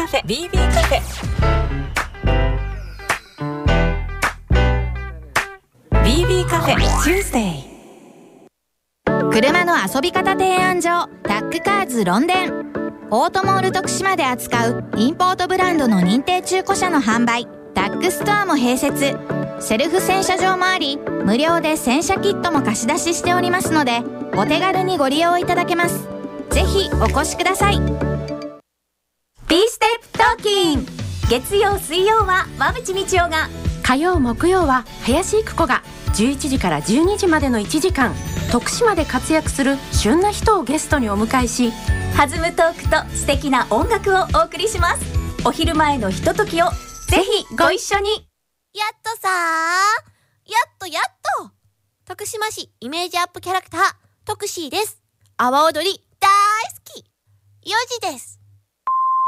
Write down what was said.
カフェ BB カフェ BB カフェ Tuesday。 車の遊び方提案所タックカーズロンデン。オートモール徳島で扱うインポートブランドの認定中古車の販売、タックストアも併設。セルフ洗車場もあり、無料で洗車キットも貸し出ししておりますので、お手軽にご利用いただけます。ぜひお越しください。 B ステップトーキン。月曜水曜は馬淵道夫が、 火曜木曜は林育子が11時から12時までの1時間、徳島で活躍する旬な人をゲストにお迎えし、 弾むトークと素敵な音楽をお送りします。お昼前のひとときをぜひご一緒に。 やっとさー、やっと徳島市イメージアップキャラクター、徳シーです。阿波踊り大好き、4時です。